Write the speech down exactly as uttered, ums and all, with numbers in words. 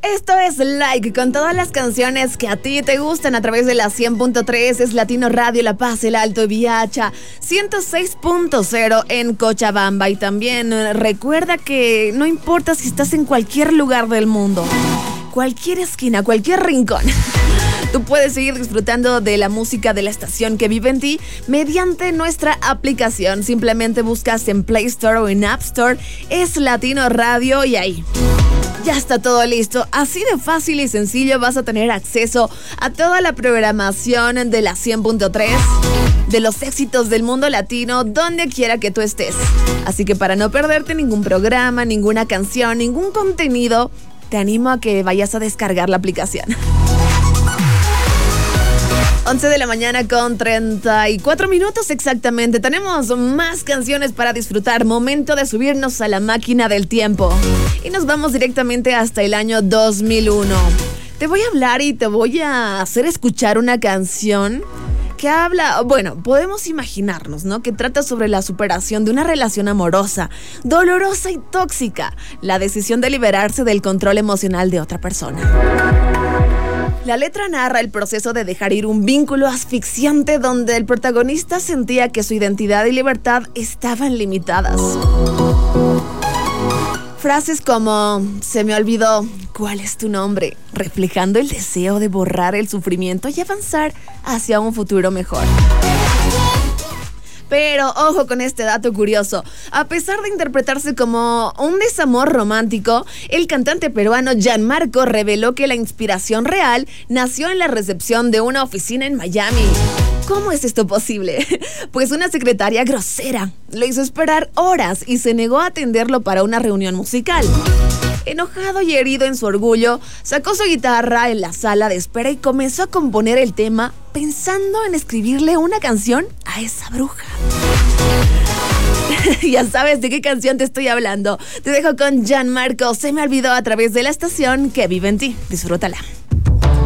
Esto es Like, con todas las canciones que a ti te gustan a través de la cien punto tres, es Latino Radio La Paz, El Alto, Viacha, ciento seis punto cero en Cochabamba. Y también recuerda que no importa si estás en cualquier lugar del mundo, cualquier esquina, cualquier rincón, tú puedes seguir disfrutando de la música de la estación que vive en ti mediante nuestra aplicación. Simplemente buscas en Play Store o en App Store, es Latino Radio y ahí ya está todo listo. Así de fácil y sencillo vas a tener acceso a toda la programación de la cien punto tres, de los éxitos del mundo latino, donde quiera que tú estés. Así que para no perderte ningún programa, ninguna canción, ningún contenido, te animo a que vayas a descargar la aplicación. once de la mañana con treinta y cuatro minutos exactamente. Tenemos más canciones para disfrutar. Momento de subirnos a la máquina del tiempo. Y nos vamos directamente hasta el año dos mil uno. Te voy a hablar y te voy a hacer escuchar una canción que habla, bueno, podemos imaginarnos, ¿no? Que trata sobre la superación de una relación amorosa, dolorosa y tóxica. La decisión de liberarse del control emocional de otra persona. La letra narra el proceso de dejar ir un vínculo asfixiante donde el protagonista sentía que su identidad y libertad estaban limitadas. Frases como "se me olvidó, ¿cuál es tu nombre?", reflejando el deseo de borrar el sufrimiento y avanzar hacia un futuro mejor. Pero ojo con este dato curioso. A pesar de interpretarse como un desamor romántico, el cantante peruano Gianmarco reveló que la inspiración real nació en la recepción de una oficina en Miami. ¿Cómo es esto posible? Pues una secretaria grosera lo hizo esperar horas y se negó a atenderlo para una reunión musical. Enojado y herido en su orgullo, sacó su guitarra en la sala de espera y comenzó a componer el tema pensando en escribirle una canción a esa bruja. Ya sabes de qué canción te estoy hablando. Te dejo con Gianmarco, Se me olvidó, a través de la estación que vive en ti. Disfrútala.